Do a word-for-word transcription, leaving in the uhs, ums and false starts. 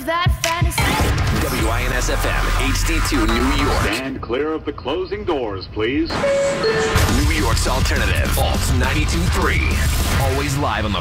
That fantasy. W I N S F M, H D two, New York. Stand clear of the closing doors, please. New York's alternative, Alt ninety-two point three. Always live on the